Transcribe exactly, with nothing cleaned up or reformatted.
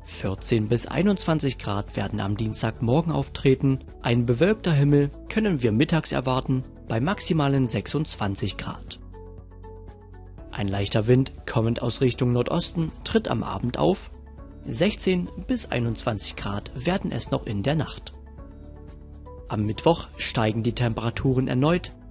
vierzehn bis einundzwanzig Grad werden am Dienstagmorgen auftreten. Ein bewölkter Himmel können wir mittags erwarten bei maximalen sechsundzwanzig Grad. Ein leichter Wind, kommend aus Richtung Nordosten, tritt am Abend auf. sechzehn bis einundzwanzig Grad werden es noch in der Nacht. Am Mittwoch steigen die Temperaturen erneut.